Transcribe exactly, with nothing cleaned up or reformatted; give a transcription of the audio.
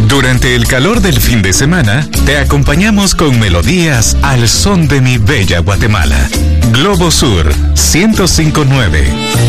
Durante el calor del fin de semana, te acompañamos con melodías al son de mi bella Guatemala. Globo Sur ciento cinco punto nueve.